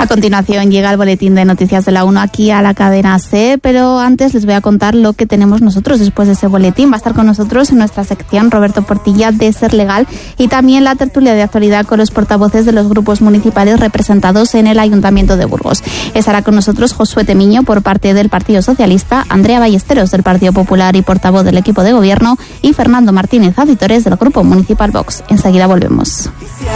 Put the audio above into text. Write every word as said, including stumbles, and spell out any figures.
A continuación llega el boletín de noticias de la uno aquí a la cadena SER, pero antes les voy a contar lo que tenemos nosotros después de ese boletín. Va a estar con nosotros en nuestra sección Roberto Portilla de Ser Legal y también la tertulia de actualidad con los portavoces de los grupos municipales representados en el Ayuntamiento de Burgos. Estará con nosotros Josué Temiño por parte del Partido Socialista, Andrea Ballesteros del Partido Popular y portavoz del equipo de gobierno y Fernando Martínez Azitores del Grupo Municipal Vox. Enseguida volvemos.